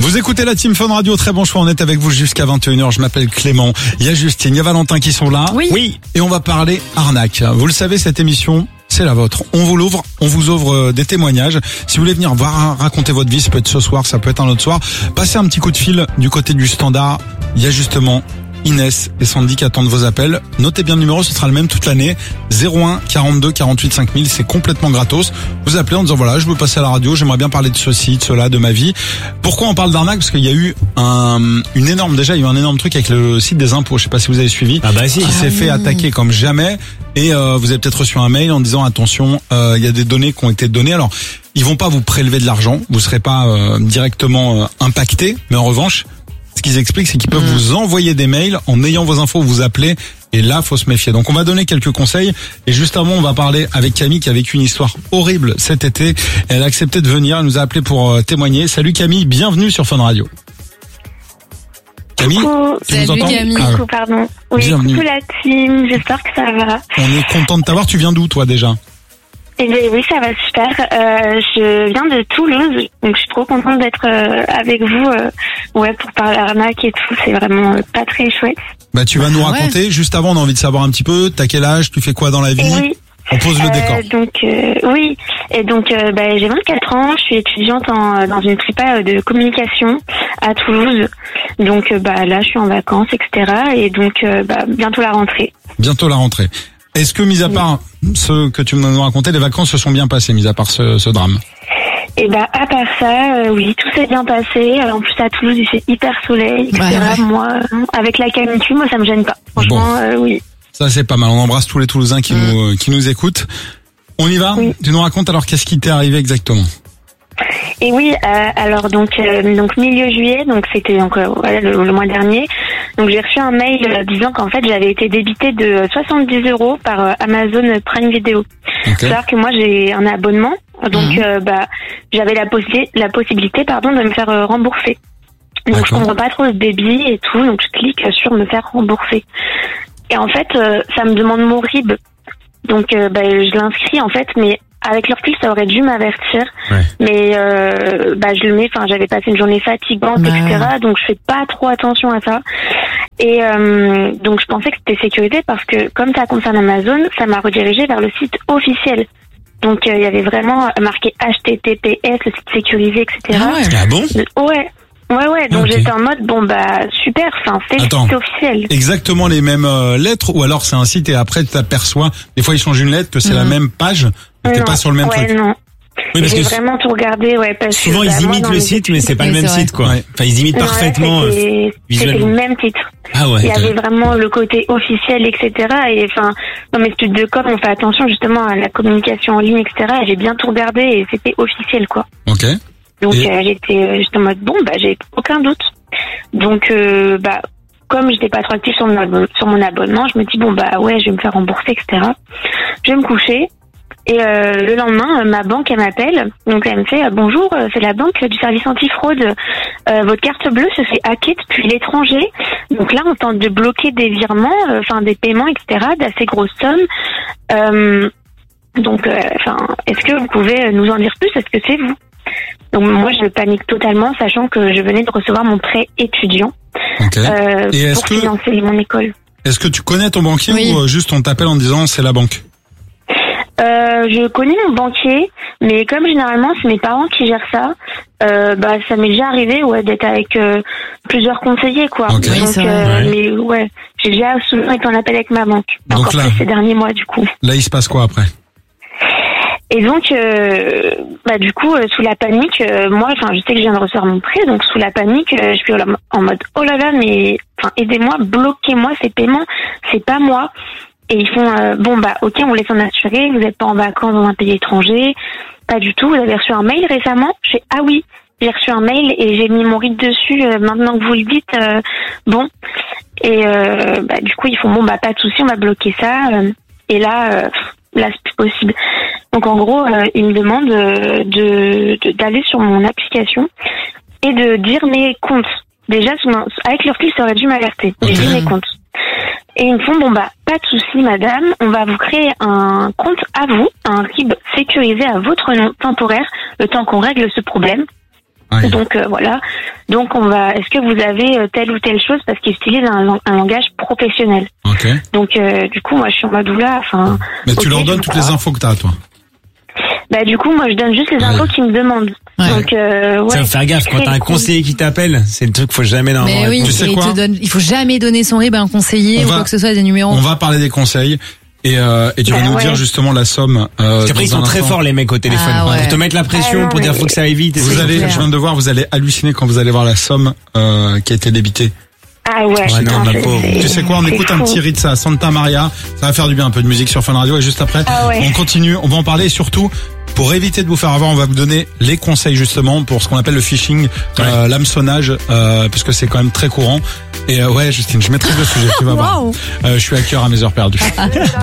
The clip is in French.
Vous écoutez la Team Fun Radio, très bon choix, on est avec vous jusqu'à 21h, je m'appelle Clément, il y a Justine, il y a Valentin qui sont là. Oui. Et on va parler arnaque. Vous le savez, cette émission, c'est la vôtre. On vous ouvre des témoignages. Si vous voulez venir voir, raconter votre vie, ça peut être ce soir, ça peut être un autre soir. Passez un petit coup de fil du côté du standard. Il y a justement Inès et Sandy qui attendent vos appels. Notez bien le numéro, ce sera le même toute l'année. 01 42 48 5000, c'est complètement gratos. Vous appelez en disant voilà, je veux passer à la radio, j'aimerais bien parler de ceci, de cela, de ma vie. Pourquoi on parle d'arnaque? Parce qu'il y a eu il y a eu un énorme truc avec le site des impôts. Je sais pas si vous avez suivi. Qui s'est fait attaquer comme jamais. Et vous avez peut-être reçu un mail en disant attention, il y a des données qui ont été données. Alors, ils vont pas vous prélever de l'argent, vous serez pas directement impacté, mais en revanche, ce qu'ils expliquent, c'est qu'ils peuvent vous envoyer des mails en ayant vos infos, vous appelez, et là, faut se méfier. Donc, on va donner quelques conseils, et juste avant, on va parler avec Camille, qui a vécu une histoire horrible cet été. Elle a accepté de venir, elle nous a appelé pour témoigner. Salut Camille, bienvenue sur Fun Radio. Camille, tu nous entends? Camille. Coucou, pardon. Oui, bienvenue. coucou la team, j'espère que ça va. On est content de t'avoir. Tu viens d'où, toi, déjà? Eh bien, oui, ça va super. Je viens de Toulouse, donc je suis trop contente d'être avec vous pour parler arnaque et tout. C'est vraiment pas très chouette. Bah, tu vas nous raconter. Juste avant, on a envie de savoir un petit peu, t'as quel âge, tu fais quoi dans la vie? Oui. On pose le décor. Oui. Et donc, j'ai 24 ans, je suis étudiante dans une prépa de communication à Toulouse. Donc, là, je suis en vacances, etc. Et donc, bientôt la rentrée. Bientôt la rentrée. Est-ce que, mis à part ce que tu nous racontais, les vacances se sont bien passées, mis à part ce drame? Et à part ça, oui, tout s'est bien passé. En plus, à Toulouse, il fait hyper soleil, etc. Ouais. Moi, avec la canicule, moi, ça me gêne pas. Franchement, oui. Ça, c'est pas mal. On embrasse tous les Toulousains qui nous écoutent. On y va? Oui. Tu nous racontes alors qu'est-ce qui t'est arrivé exactement? Et oui, alors donc milieu juillet, donc c'était le mois dernier. Donc j'ai reçu un mail disant qu'en fait j'avais été débitée de 70 € par Amazon Prime Video. Okay. C'est-à-dire que moi j'ai un abonnement, donc j'avais la possibilité de me faire rembourser. Donc je comprends pas trop le débit et tout, donc je clique sur me faire rembourser. Et en fait ça me demande mon RIB. Donc je l'inscris en fait, mais avec le recul, ça aurait dû m'avertir, mais je le mets. Enfin, j'avais passé une journée fatigante, etc. Donc je fais pas trop attention à ça. Et donc je pensais que c'était sécurisé parce que comme ça concerne Amazon, ça m'a redirigé vers le site officiel. Donc il y avait vraiment marqué HTTPS, le site sécurisé, etc. Ah bon? Ouais. Donc j'étais en mode super. Enfin, c'est le site officiel. Exactement les mêmes lettres, ou alors c'est un site et après tu t'aperçois, des fois ils changent une lettre, que c'est la même page, mais t'es pas sur le même truc. Non. Oui, parce j'ai que vraiment tout regardé, parce souvent que ils imitent le site, mais c'est pas le même site, quoi. Ouais. Enfin, ils imitent parfaitement c'était visuellement. le même titre. Ah ouais. Il y avait vraiment le côté officiel, etc. Et enfin, dans mes études de com, on fait attention justement à la communication en ligne, etc. Et j'ai bien tout regardé et c'était officiel, quoi. Ok. Donc j'étais juste en mode j'ai aucun doute. Donc comme j'étais pas trop active sur mon abonnement, je me dis je vais me faire rembourser, etc. Je vais me coucher. Et le lendemain, ma banque, elle m'appelle. Donc elle me fait bonjour, c'est la banque du service antifraude. Votre carte bleue se fait hacker depuis l'étranger. Donc là, on tente de bloquer des virements, des paiements, etc. d'assez grosses sommes. Est-ce que vous pouvez nous en dire plus? Est-ce que c'est vous? Donc moi, je panique totalement, sachant que je venais de recevoir mon prêt étudiant pour financer mon école. Est-ce que tu connais ton banquier ou juste on t'appelle en disant c'est la banque? Je connais mon banquier, mais comme généralement c'est mes parents qui gèrent ça, ça m'est déjà arrivé d'être avec plusieurs conseillers, quoi. Okay. Mais j'ai déjà souvent été en appel avec ma banque. Donc encore plus ces derniers mois, du coup. Là, il se passe quoi après? Et donc, sous la panique, moi, je sais que je viens de recevoir mon prêt, donc sous la panique, je suis en mode oh là là, mais aidez-moi, bloquez-moi ces paiements, c'est pas moi. Et ils font ok, on vous laisse en assurer, vous n'êtes pas en vacances dans un pays étranger, pas du tout. Vous avez reçu un mail récemment? Je fais ah oui, j'ai reçu un mail et j'ai mis mon RIB dessus. Maintenant que vous le dites, Et du coup ils font pas de souci, on va bloquer ça. Et là c'est plus possible. Donc en gros, ils me demandent d'aller sur mon application et de dire mes comptes. Déjà, avec le recul, ça aurait dû m'alerter. J'ai dit mes comptes. Et ils me font, pas de souci, madame, on va vous créer un compte à vous, un RIB sécurisé à votre nom temporaire, le temps qu'on règle ce problème. Ouais. Donc voilà, Donc est-ce que vous avez telle ou telle chose, parce qu'ils utilisent un langage professionnel. Ok. Donc du coup, moi je suis en mode oula, Mais tu leur donnes toutes les infos que t'as, toi. Bah du coup, moi je donne juste les infos qu'ils me demandent. Ouais. Donc ça faut faire gaffe quand t'as un conseiller qui t'appelle, c'est le truc faut jamais normalement. Mais oui, tu sais quoi, il faut jamais donner son RIB à un conseiller ou quoi que ce soit, des numéros. On va parler des conseils. Et tu vas nous dire justement la somme. Parce qu'après ils sont très forts les mecs au téléphone pour te mettre la pression, pour dire faut que ça aille vite. Je viens de voir, vous allez halluciner quand vous allez voir la somme qui a été débitée. Ah ouais. Non, ma pauvre. Tu sais quoi, on écoute un petit Ritza, Santa Maria, ça va faire du bien, un peu de musique sur Fun Radio, et juste après on continue, on va en parler, et surtout pour éviter de vous faire avoir, on va vous donner les conseils justement pour ce qu'on appelle le phishing, l'hameçonnage, parce que c'est quand même très courant. Et Justine, je maîtrise le sujet, tu vas voir. Je suis hacker à mes heures perdues.